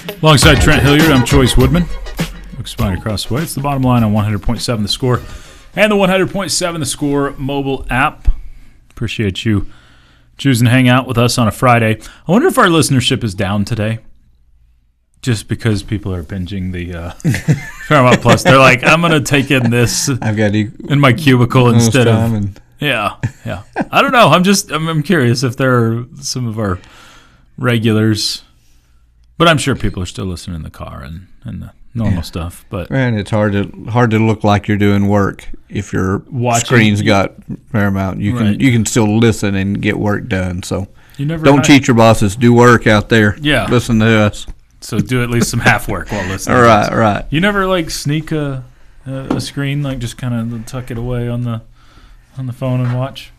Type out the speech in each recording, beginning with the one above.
Alongside Trent Hilliard, I'm Choice Woodman. Looks fine across the way. It's the bottom line on 100.7 The Score and the 100.7 The Score mobile app. Appreciate you choosing to hang out with us on a Friday. I wonder if our listenership is down today, just because people are binging the Paramount Plus. They're like, I'm going to take in this I've got in my cubicle instead of... Yeah. I don't know. I'm curious if there are some of our regulars, but I'm sure people are still listening in the car and the normal stuff. But and it's hard to look like you're doing work if your screen's got Paramount. You can still listen and get work done. So don't cheat your bosses. Do work out there. Yeah, listen to us. So do at least some half work while listening. Right. You never sneak a screen, just kind of tuck it away on the phone and watch.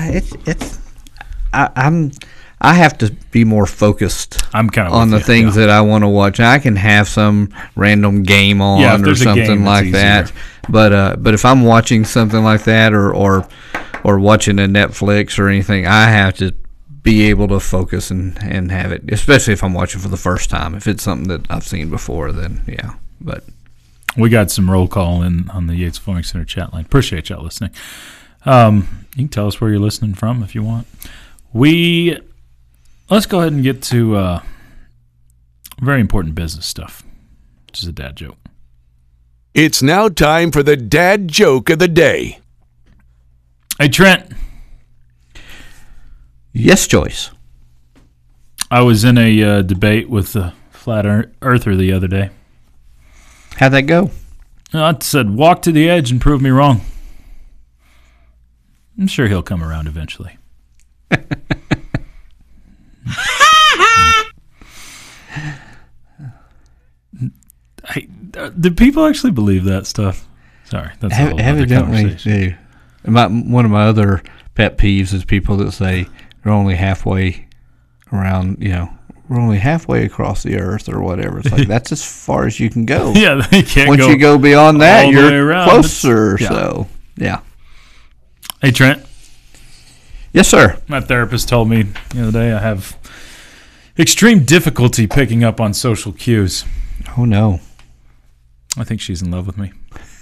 I have to be more focused on the things that I want to watch. I can have some random game on or something like that. But if I'm watching something like that or watching a Netflix or anything, I have to be able to focus and have it, especially if I'm watching for the first time. If it's something that I've seen before, then yeah. But we got some roll call in on the Yates Flooring Center chat line. Appreciate y'all listening. You can tell us where you're listening from if you want. Let's go ahead and get to very important business stuff, which is a dad joke. It's now time for the dad joke of the day. Hey, Trent. Yes, Joyce. I was in a debate with a flat earther the other day. How'd that go? I said, walk to the edge and prove me wrong. I'm sure he'll come around eventually. Do people actually believe that stuff? Sorry, that's a whole other conversation. One of my other pet peeves is people that say they're only halfway around, we're only halfway across the earth or whatever. It's like, that's as far as you can go. Yeah, they can't Once go you go beyond that, you're closer. Yeah. So, yeah. Hey, Trent. Yes, sir. My therapist told me the other day I have extreme difficulty picking up on social cues. Oh, no. I think she's in love with me.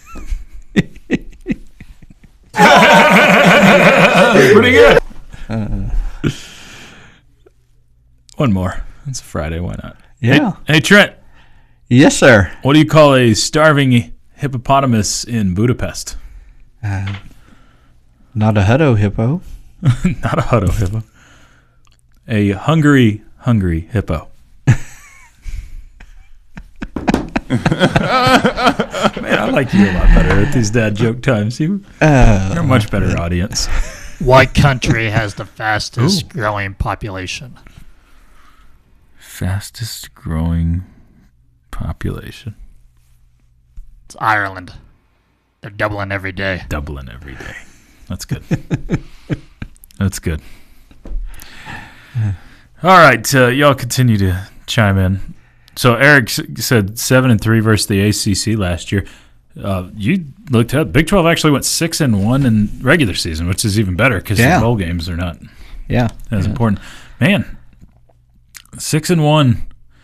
Pretty good. One more. It's a Friday. Why not? Yeah. Hey, Trent. Yes, sir. What do you call a starving hippopotamus in Budapest? Not a Hutto hippo. Not a Hutto hippo. A hungry hippo. Man, I like you a lot better at these dad joke times. You're a much better audience. What country has the fastest growing population? Fastest growing population. It's Ireland. They're doubling every day. That's good. That's good. All right, y'all continue to chime in. So Eric said 7-3 versus the ACC last year. You looked at Big 12 actually went 6-1 in regular season, which is even better because the bowl games are not as important. Man, 6-1.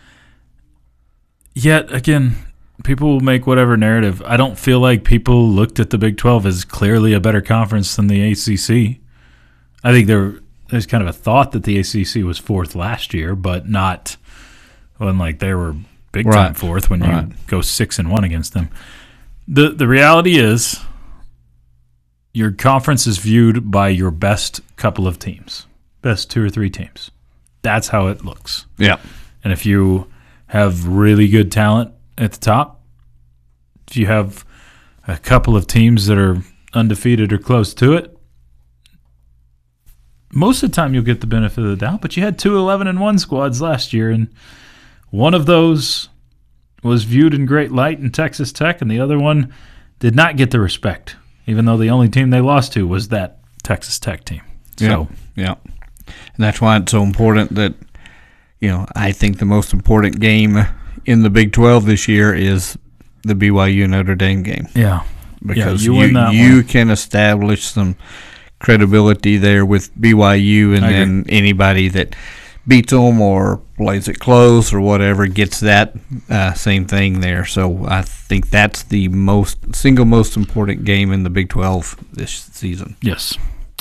Yet again, people will make whatever narrative. I don't feel like people looked at the Big 12 as clearly a better conference than the ACC. I think there's kind of a thought that the ACC was fourth last year, but not when they were big time fourth when you go 6-1 against them. The reality is your conference is viewed by your best couple of teams, best 2 or 3 teams. That's how it looks. Yeah. And if you have really good talent at the top, if you have a couple of teams that are undefeated or close to it, most of the time you'll get the benefit of the doubt. But you had 2 11-1 squads last year, and one of those was viewed in great light in Texas Tech, and the other one did not get the respect, even though the only team they lost to was that Texas Tech team. So, yeah. And that's why it's so important that, I think the most important game in the Big 12 this year is the BYU Notre Dame game. Yeah. Because you can establish some credibility there with BYU, and then anybody that beats them or plays it close or whatever, gets that same thing there. So I think that's the single most important game in the Big 12 this season. Yes.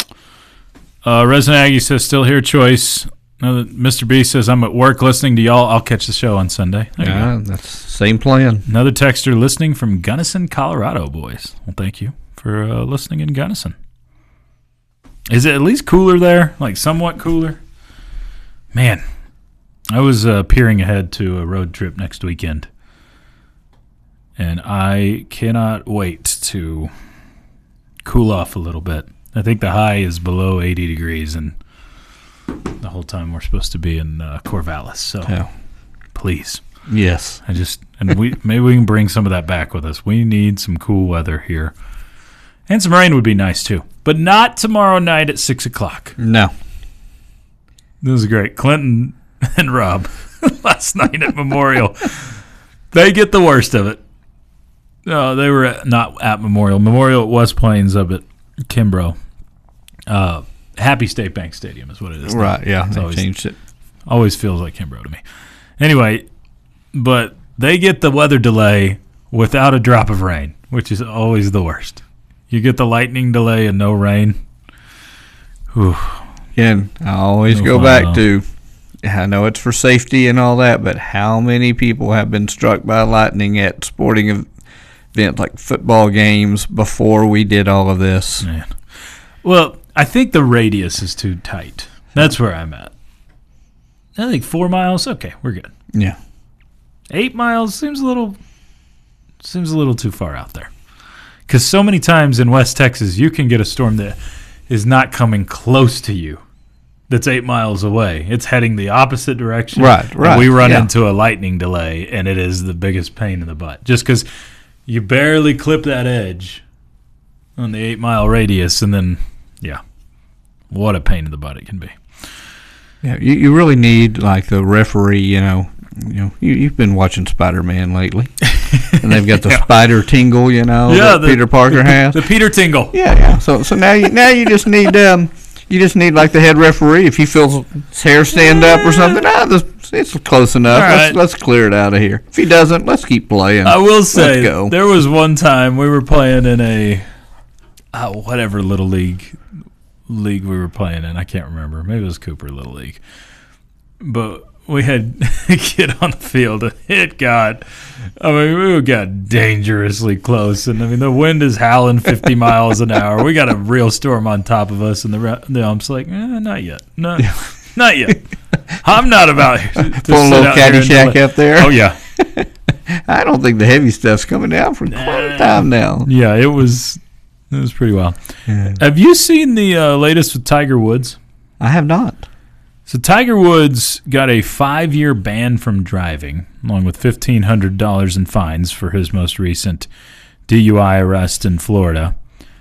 Resident Aggie says, still here, choice. Mr. B says, I'm at work listening to y'all. I'll catch the show on Sunday. That's same plan. Another texter listening from Gunnison, Colorado, boys. Well, thank you for listening in Gunnison. Is it at least cooler there? Like somewhat cooler? Man, I was peering ahead to a road trip next weekend, and I cannot wait to cool off a little bit. I think the high is below 80 degrees, and the whole time we're supposed to be in Corvallis. So, please. Yes. Maybe we can bring some of that back with us. We need some cool weather here. And some rain would be nice, too. But not tomorrow night at 6 o'clock. No. This is great. Clinton and Rob last night at Memorial. They get the worst of it. No, they were not at Memorial. Memorial at West Plains up at Kimbrough. Happy State Bank Stadium is what it is. Right, yeah. They changed it. Always feels like Kimbrough to me. Anyway, but they get the weather delay without a drop of rain, which is always the worst. You get the lightning delay and no rain. Whew. Again, I always go back to, I know it's for safety and all that, but how many people have been struck by lightning at sporting events like football games before we did all of this? Man. Well, I think the radius is too tight. That's where I'm at. I think 4 miles, okay, we're good. Yeah. 8 miles seems a little too far out there. Because so many times in West Texas, you can get a storm that is not coming close to you. That's 8 miles away. It's heading the opposite direction. Right. And we run into a lightning delay, and it is the biggest pain in the butt. Just because you barely clip that edge on the 8 mile radius, and then, what a pain in the butt it can be. Yeah, you really need like the referee. You've been watching Spider-Man lately, and they've got the spider tingle. That Peter Parker has the Peter tingle. Yeah. So now you just need like the head referee if he feels his hair stand up or something. It's close enough. Right. Let's clear it out of here. If he doesn't, let's keep playing. I will say there was one time we were playing in a whatever little league we were playing in. I can't remember. Maybe it was Cooper Little League. But we had a kid on the field, and we got dangerously close. And, the wind is howling 50 miles an hour. We got a real storm on top of us, and the ump's like, not yet. No, not yet. I'm not about to pull a little Caddyshack up there. Oh, yeah. I don't think the heavy stuff's coming down for quite a time now. Yeah, it was pretty wild. Yeah. Have you seen the latest with Tiger Woods? I have not. So Tiger Woods got a 5-year ban from driving, along with $1,500 in fines for his most recent DUI arrest in Florida.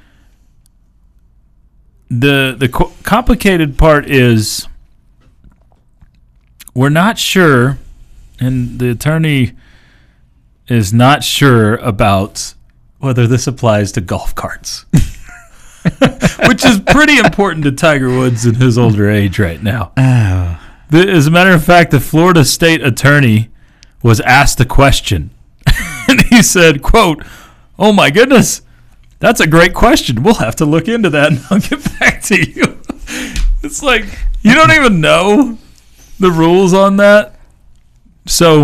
The complicated part is we're not sure, and the attorney is not sure about whether this applies to golf carts, which is pretty important to Tiger Woods in his older age right now. Oh. As a matter of fact, the Florida state attorney was asked a question, and he said, quote, "Oh, my goodness, that's a great question. We'll have to look into that, and I'll get back to you." It's like, you don't even know the rules on that. So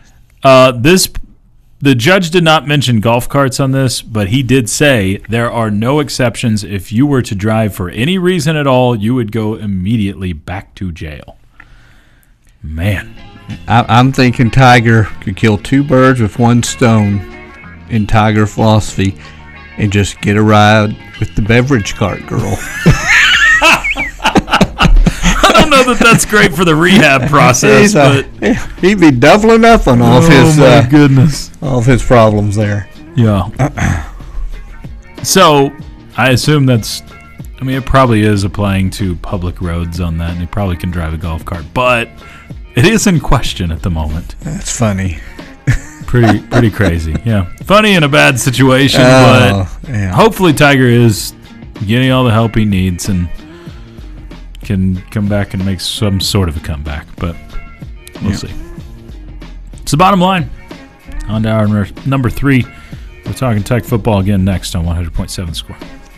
the judge did not mention golf carts on this, but he did say there are no exceptions. If you were to drive for any reason at all, you would go immediately back to jail. Man. I'm thinking Tiger could kill 2 birds with 1 stone in Tiger philosophy and just get a ride with the beverage cart girl. I don't know that that's great for the rehab process, but he'd be doubling up on all of his goodness, all of his problems there. Yeah. So I assume it probably is applying to public roads on that, and he probably can drive a golf cart, but it is in question at the moment. That's funny. Pretty crazy. Yeah, funny in a bad situation, but hopefully Tiger is getting all the help he needs and can come back and make some sort of a comeback, but we'll see. It's the bottom line. On to our number 3. We're talking Tech football again next on 100.7 Score.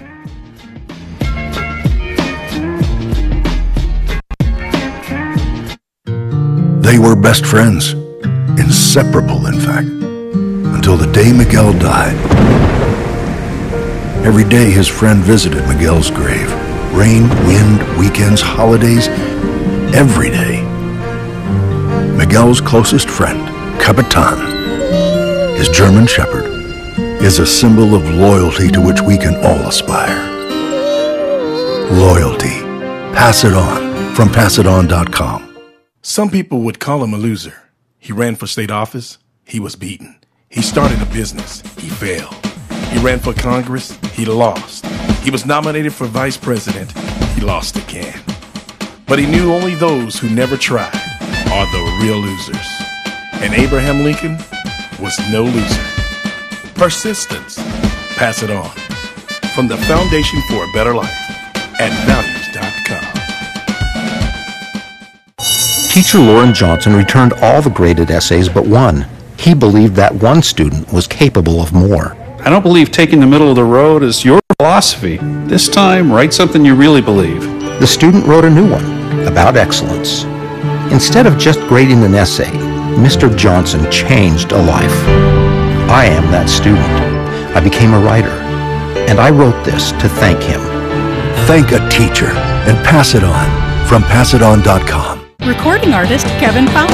They were best friends, inseparable in fact, until the day Miguel died. Every day his friend visited Miguel's grave. Rain, wind, weekends, holidays, every day. Miguel's closest friend, Capitan, his German Shepherd, is a symbol of loyalty to which we can all aspire. Loyalty. Pass it on from PassItOn.com. Some people would call him a loser. He ran for state office. He was beaten. He started a business. He failed. He ran for Congress. He lost. He was nominated for vice president. He lost again. But he knew only those who never tried are the real losers. And Abraham Lincoln was no loser. Persistence. Pass it on. From the Foundation for a Better Life at values.com. Teacher Lauren Johnson returned all the graded essays but one. He believed that one student was capable of more. I don't believe taking the middle of the road is your philosophy. This time, write something you really believe. The student wrote a new one about excellence. Instead of just grading an essay, Mr. Johnson changed a life. I am that student. I became a writer, and I wrote this to thank him. Thank a teacher and pass it on from PassItOn.com. Recording artist Kevin Fowler.